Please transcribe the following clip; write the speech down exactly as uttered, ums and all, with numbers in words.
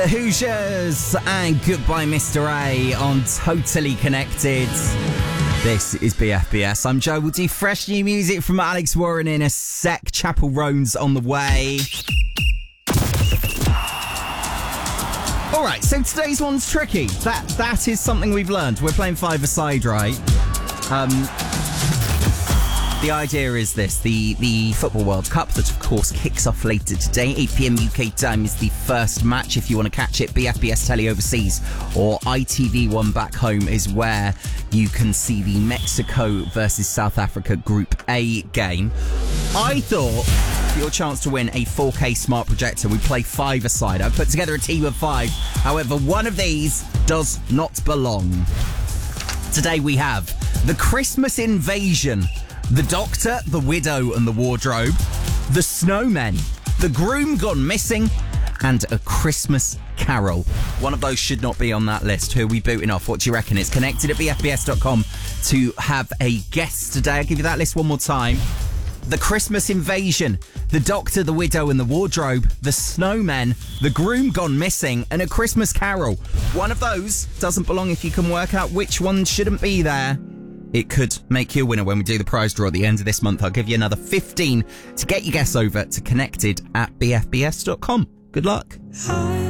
Hoosiers and Goodbye Mister A on Totally Connected. This is B F B S. I'm Joe. We'll do fresh new music from Alex Warren in a sec. Chapel Roan's on the way. All right, so today's one's tricky. That That is something we've learned. We're playing five-a-side, right? Um... The idea is this, the, the Football World Cup that, of course, kicks off later today. eight p.m. U K time is the first match. If you want to catch it, B F B S Telly overseas or I T V one back home is where you can see the Mexico versus South Africa Group A game. I thought for your chance to win a four K smart projector, we play five-a-side. I've put together a team of five. However, one of these does not belong. Today we have the Christmas Invasion, the Doctor, the Widow and the Wardrobe, the Snowmen, the Groom Gone Missing, and A Christmas Carol. One of those should not be on that list. Who are we booting off? What do you reckon? It's connected at b f b s dot com to have a guest today. I'll give you that list one more time. The Christmas Invasion, the Doctor, the Widow and the Wardrobe, the Snowmen, the Groom Gone Missing, and A Christmas Carol. One of those doesn't belong. If you can work out which one shouldn't be there, it could make you a winner when we do the prize draw at the end of this month. I'll give you another fifteen to get your guess over to connected at b f b s dot com. Good luck.